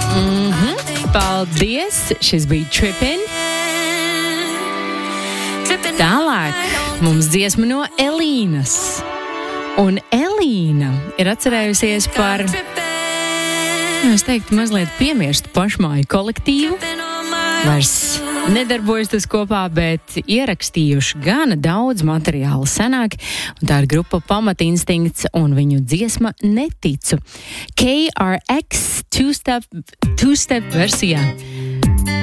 Paldies! Šis bija Trippin'. Tālāk mums dziesma no Elīnas. Un Elīna ir atcerējusies par, es teiktu, mazliet piemirstu pašmāju kolektīvu. Vairs nedarbojas tas kopā, bet ierakstījuši gana daudz materiāla senāk, un tā ir grupa Pamatinstinkts un viņu dziesma Neticu. KRX two-step versijā.